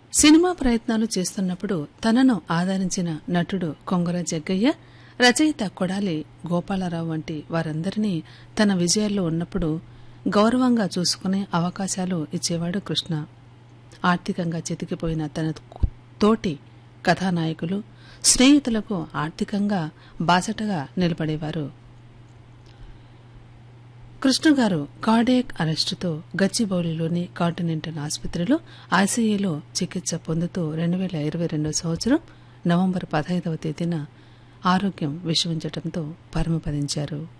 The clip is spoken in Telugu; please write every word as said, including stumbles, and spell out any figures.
సినిమా ప్రయత్నాలు చేస్తున్నప్పుడు తనను ఆదరించిన నటుడు కొంగర జగ్గయ్య, రచయిత కొడాలి గోపాలరావు వంటి వారందరినీ తన విజయాల్లో ఉన్నప్పుడు గౌరవంగా చూసుకునే అవకాశాలు ఇచ్చేవాడు కృష్ణ. ఆర్థికంగా చితికిపోయిన తన తోటి కథానాయకులు, స్నేహితులకు ఆర్థికంగా బాసటగా నిలబడేవారు. కృష్ణగారు కార్డియాక్ అరెస్టుతో గచ్చిబౌలిలోని కాంటినెంటల్ ఆసుపత్రిలో ఐసీయూలో చికిత్స పొందుతూ రెండు వేల ఇరవై రెండో సంవత్సరం నవంబర్ పదహైదవ తేదీన ఆరోగ్యం విషమించడంతో పరమపదించారు.